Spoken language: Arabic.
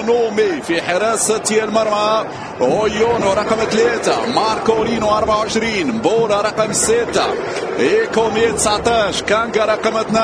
بونومي في حراسة المرمى، اويونو رقم 3، ماركولينو 24، بولا رقم 6، ايكومي 19، كانجا رقم 12.